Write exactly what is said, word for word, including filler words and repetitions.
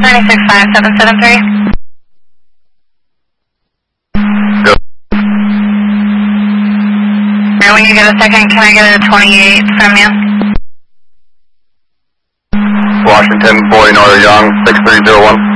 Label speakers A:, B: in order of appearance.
A: nine six five seven seven three.
B: Go.
A: And when you get a second, can I get a twenty-eight from you?
B: Washington, forty Northern Young, six three zero one.